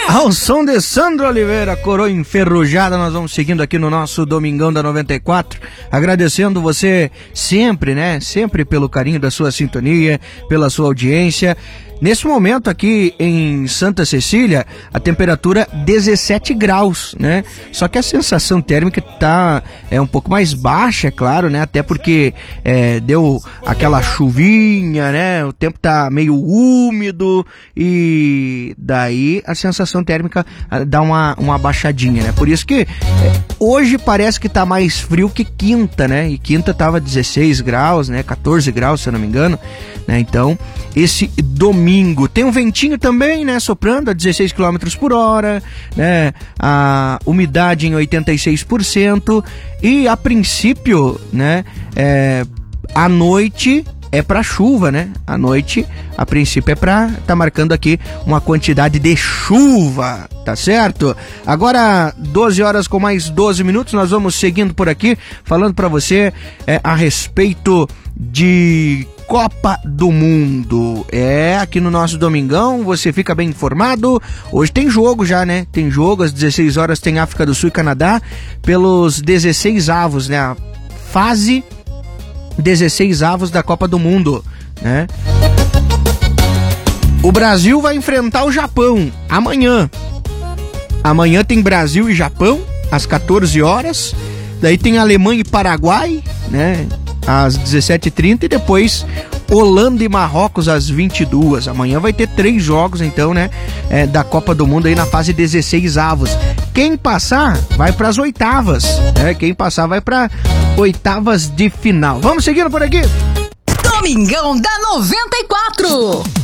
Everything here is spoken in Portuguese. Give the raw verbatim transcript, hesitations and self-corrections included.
Ao som de Sandro Oliveira, Coroa Enferrujada, nós vamos seguindo aqui no nosso Domingão da noventa e quatro, agradecendo você sempre, né, sempre pelo carinho da sua sintonia, pela sua audiência. Nesse momento aqui em Santa Cecília, a temperatura dezessete graus, né? Só que a sensação térmica tá é um pouco mais baixa, é claro, né? Até porque é, deu aquela chuvinha, né? O tempo tá meio úmido e daí a sensação térmica dá uma, uma baixadinha, né? Por isso que é, hoje parece que tá mais frio que quinta, né? E quinta tava dezesseis graus, né? quatorze graus, se eu não me engano, né? Então, esse domingo tem um ventinho também, né, soprando a dezesseis quilômetros por hora, né, a umidade em oitenta e seis por cento e a princípio, né, é, à noite é para chuva, né, à noite a princípio é para tá marcando aqui uma quantidade de chuva, tá certo? Agora doze horas com mais doze minutos, nós vamos seguindo por aqui, falando para você é, a respeito de Copa do Mundo. É, aqui no nosso Domingão você fica bem informado. Hoje tem jogo já, né? Tem jogo, às dezesseis horas tem África do Sul e Canadá pelos dezesseis avos, né? A fase dezesseis avos da Copa do Mundo, né? O Brasil vai enfrentar o Japão amanhã. Amanhã tem Brasil e Japão às quatorze horas. Daí tem Alemanha e Paraguai, né? Às dezessete e trinta e depois Holanda e Marrocos às vinte e duas. Amanhã vai ter três jogos, então, né? É, da Copa do Mundo aí na fase dezesseis avos. Quem passar vai para as oitavas, né? Quem passar vai para oitavas de final. Vamos seguindo por aqui? Domingão da noventa e quatro.